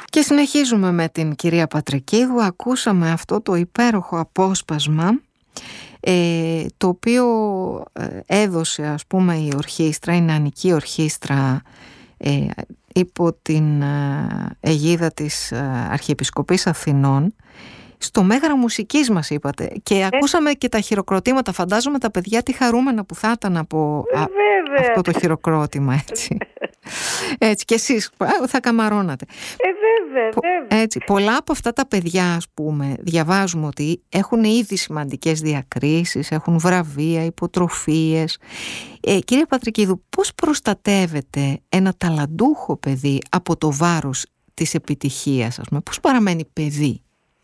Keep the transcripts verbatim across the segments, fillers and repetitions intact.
Και συνεχίζουμε με την κυρία Πατρικίδου. Ακούσαμε αυτό το υπέροχο απόσπασμα ε, το οποίο ε, έδωσε, ας πούμε, η ορχήστρα, η Νεανική Ορχήστρα ε, υπό την ε, αιγίδα της ε, Αρχιεπισκοπής Αθηνών στο Μέγαρο Μουσικής, μας είπατε, και ε. ακούσαμε και τα χειροκροτήματα. Φαντάζομαι τα παιδιά τι χαρούμενα που θα ήταν από α, αυτό το χειροκρότημα, έτσι. Έτσι, και εσείς θα καμαρώνατε. Ε, βέβαια, βέβαια. Έτσι, πολλά από αυτά τα παιδιά, ας πούμε, διαβάζουμε ότι έχουν ήδη σημαντικές διακρίσεις, έχουν βραβεία, υποτροφίες. Ε, κύριε Πατρικίδου, πώς προστατεύετε ένα ταλαντούχο παιδί από το βάρος της επιτυχίας, ας πούμε, πώς παραμένει παιδί?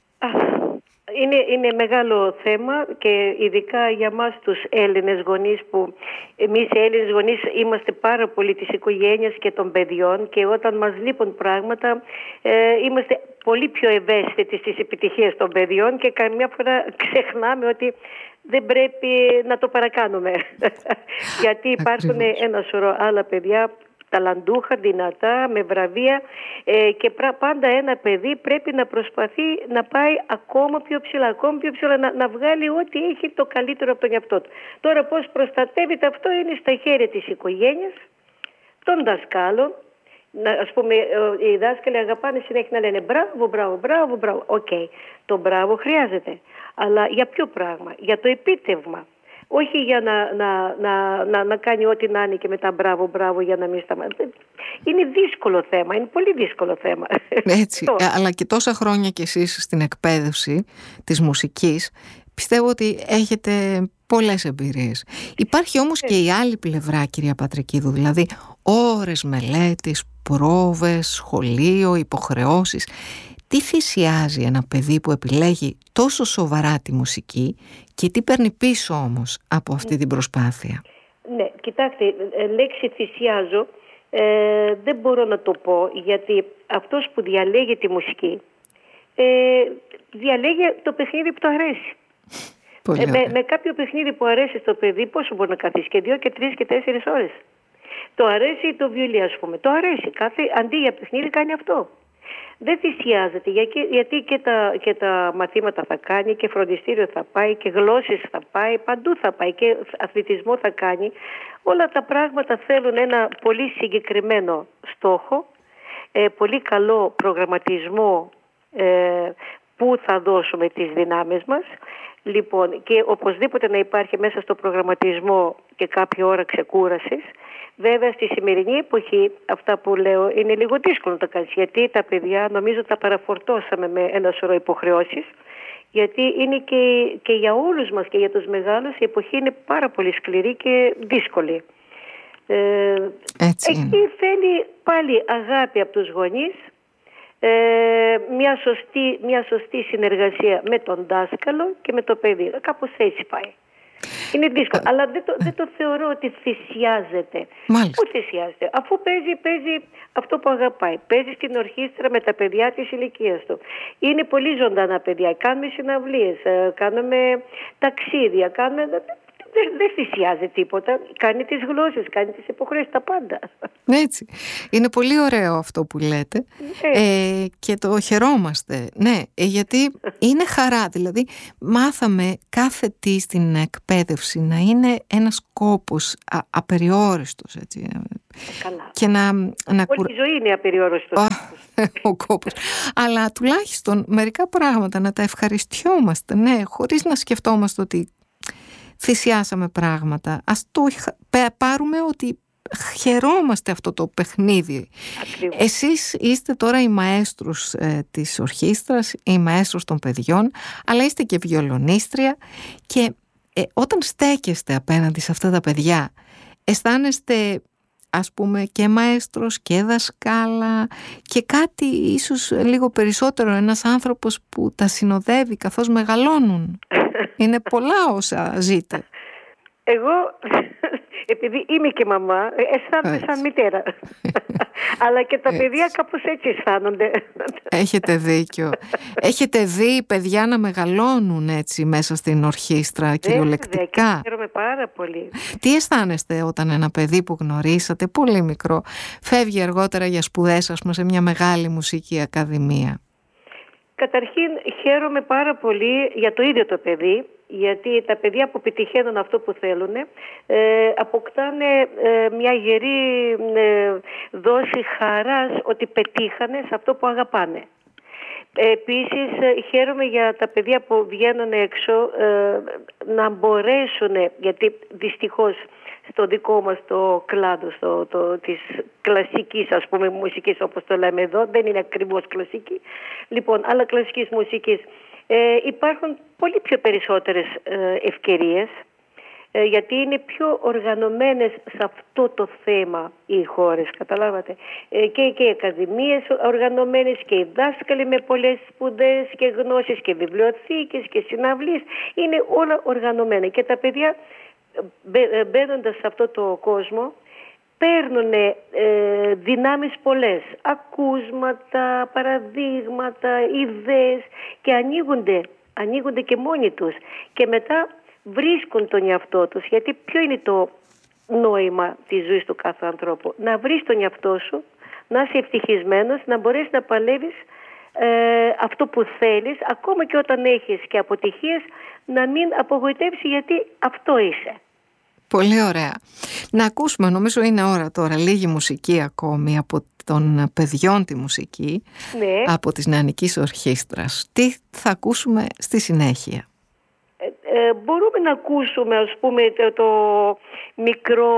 Είναι, είναι μεγάλο θέμα και ειδικά για μας τους Έλληνες γονείς, που εμείς οι Έλληνες γονείς είμαστε πάρα πολύ της οικογένειας και των παιδιών, και όταν μας λείπουν πράγματα ε, είμαστε πολύ πιο ευαίσθητοι στις επιτυχίες των παιδιών και καμιά φορά ξεχνάμε ότι δεν πρέπει να το παρακάνουμε. Γιατί υπάρχουν ένα σωρό άλλα παιδιά ταλαντούχα, δυνατά, με βραβεία ε, και πάντα ένα παιδί πρέπει να προσπαθεί να πάει ακόμα πιο ψηλά, ακόμα πιο ψηλά, να, να βγάλει ό,τι έχει το καλύτερο από τον εαυτό του. Τώρα πώς προστατεύεται αυτό είναι στα χέρια της οικογένειας, των δασκάλων. Να, ας πούμε, οι δάσκαλοι αγαπάνε συνέχεια να λένε μπράβο, μπράβο, μπράβο, μπράβο. Οκ, okay. Το μπράβο χρειάζεται. Αλλά για ποιο πράγμα? Για το επίτευγμα. Όχι για να, να, να, να, να κάνει ό,τι να είναι και μετά μπράβο, μπράβο για να μην σταματήσει. Είναι δύσκολο θέμα, είναι πολύ δύσκολο θέμα. Έτσι, αλλά και τόσα χρόνια κι εσείς στην εκπαίδευση της μουσικής, πιστεύω ότι έχετε πολλές εμπειρίες. Υπάρχει όμως και η άλλη πλευρά, κυρία Πατρικίδου, δηλαδή ώρες μελέτης, πρόβες, σχολείο, υποχρεώσεις. Τι θυσιάζει ένα παιδί που επιλέγει τόσο σοβαρά τη μουσική και τι παίρνει πίσω όμως από αυτή την προσπάθεια? Ναι, κοιτάξτε, λέξη θυσιάζω ε, δεν μπορώ να το πω, γιατί αυτός που διαλέγει τη μουσική ε, διαλέγει το παιχνίδι που του αρέσει. Ε, με, με κάποιο παιχνίδι που αρέσει στο παιδί, πόσο μπορεί να καθίσει? Και δύο και τρεις και τέσσερις ώρες. Το αρέσει το βιολί, ας πούμε. Το αρέσει. Κάθε, αντί για παιχνίδι κάνει αυτό. Δεν θυσιάζεται, γιατί και τα, και τα μαθήματα θα κάνει και φροντιστήριο θα πάει και γλώσσες θα πάει, παντού θα πάει και αθλητισμό θα κάνει. Όλα τα πράγματα θέλουν ένα πολύ συγκεκριμένο στόχο, ε, πολύ καλό προγραμματισμό ε, που θα δώσουμε τις δυνάμεις μας. Λοιπόν, και οπωσδήποτε να υπάρχει μέσα στο προγραμματισμό και κάποια ώρα ξεκούρασης. Βέβαια στη σημερινή εποχή αυτά που λέω είναι λίγο δύσκολο να το κάνεις, γιατί τα παιδιά νομίζω τα παραφορτώσαμε με ένα σωρό υποχρεώσεις, γιατί είναι και, και για όλους μας και για τους μεγάλους η εποχή είναι πάρα πολύ σκληρή και δύσκολη. Ε, εκεί θέλει πάλι αγάπη από τους γονείς, ε, μια, σωστή, μια σωστή συνεργασία με τον δάσκαλο και με το παιδί. Κάπως έτσι πάει. Είναι δύσκολο, αλλά δεν το, δεν το θεωρώ ότι θυσιάζεται. Μάλιστα. Πού θυσιάζεται? Αφού παίζει, παίζει αυτό που αγαπάει. Παίζει στην ορχήστρα με τα παιδιά της ηλικίας του. Είναι πολύ ζωντανά παιδιά. Κάνουμε συναυλίες, κάνουμε ταξίδια, κάνουμε... Δεν, δεν θυσιάζει τίποτα. Κάνει τις γλώσσες, κάνει τις υποχρέσεις, τα πάντα. Έτσι. Είναι πολύ ωραίο αυτό που λέτε. Ε, και το χαιρόμαστε. Ναι, γιατί είναι χαρά. Δηλαδή, μάθαμε κάθε τι στην εκπαίδευση να είναι ένας κόπος α, απεριόριστος. Έτσι. Καλά. Και να, να όλη κουρα... η ζωή είναι απεριόριστος. Ο κόπος. Αλλά τουλάχιστον μερικά πράγματα να τα ευχαριστιόμαστε. Ναι, χωρίς να σκεφτόμαστε ότι θυσιάσαμε πράγματα. Ας το πάρουμε ότι χαιρόμαστε αυτό το παιχνίδι. Ακριβώς. Εσείς είστε τώρα η μαέστρος ε, της ορχήστρας, η μαέστρος των παιδιών, αλλά είστε και βιολονίστρια και ε, όταν στέκεστε απέναντι σε αυτά τα παιδιά, αισθάνεστε, ας πούμε, και μαέστρος και δασκάλα και κάτι ίσως λίγο περισσότερο, ένας άνθρωπος που τα συνοδεύει καθώς μεγαλώνουν. Είναι πολλά όσα ζείτε. Εγώ επειδή είμαι και μαμά, αισθάνομαι σαν μητέρα. Αλλά και τα έτσι. παιδιά κάπως έτσι αισθάνονται. Έχετε δίκιο. Έχετε δει παιδιά να μεγαλώνουν έτσι μέσα στην ορχήστρα κυριολεκτικά? Χαίρομαι πάρα πολύ. Τι αισθάνεστε όταν ένα παιδί που γνωρίσατε, πολύ μικρό, φεύγει αργότερα για σπουδές, ας πούμε, σε μια μεγάλη μουσική ακαδημία? Καταρχήν χαίρομαι πάρα πολύ για το ίδιο το παιδί, γιατί τα παιδιά που πετυχαίνουν αυτό που θέλουν ε, αποκτάνε ε, μια γερή ε, δόση χαράς ότι πετύχανε σε αυτό που αγαπάνε. Επίσης χαίρομαι για τα παιδιά που βγαίνουν έξω ε, να μπορέσουν, γιατί δυστυχώς στο δικό μας το κλάδο στο, το, της κλασικής, ας πούμε, μουσικής, όπως το λέμε εδώ, δεν είναι ακριβώς κλασική, λοιπόν, αλλά κλασικής μουσικής, ε, υπάρχουν πολύ πιο περισσότερες ε, ευκαιρίες, ε, γιατί είναι πιο οργανωμένες σε αυτό το θέμα οι χώρες, καταλάβατε, ε, και, και οι ακαδημίες οργανωμένες και οι δάσκαλοι με πολλές σπουδές και γνώσεις και βιβλιοθήκες και συναυλίες, είναι όλα οργανωμένα και τα παιδιά μπαίνοντας σε αυτό το κόσμο παίρνουν ε, δυνάμεις πολλές, ακούσματα, παραδείγματα, ιδέες και ανοίγονται, ανοίγονται και μόνοι τους και μετά βρίσκουν τον εαυτό τους, γιατί ποιο είναι το νόημα της ζωής του κάθε ανθρώπου? Να βρεις τον εαυτό σου, να είσαι ευτυχισμένος, να μπορέσεις να παλεύεις ε, αυτό που θέλεις, ακόμα και όταν έχεις και αποτυχίες, να μην απογοητεύσει, γιατί αυτό είσαι. Πολύ ωραία. Να ακούσουμε, νομίζω είναι ώρα τώρα, λίγη μουσική ακόμη από των παιδιών τη μουσική, ναι. Από της Νεανικής Ορχήστρας. Τι θα ακούσουμε στη συνέχεια? Ε, ε, μπορούμε να ακούσουμε, ας πούμε, το, το μικρό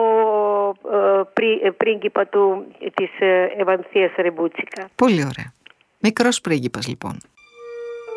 ε, πρί, ε, πρίγκιπα του, της ε, Ευανθίας Ρεμπούτσικα. Πολύ ωραία. Μικρός πρίγκιπας λοιπόν.